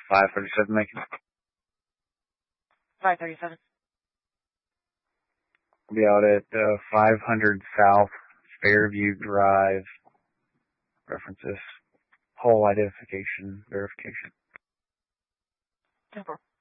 537 Macon. 537. I'll be out at 500 South Fairview Drive. References. Pole identification verification. 10-4.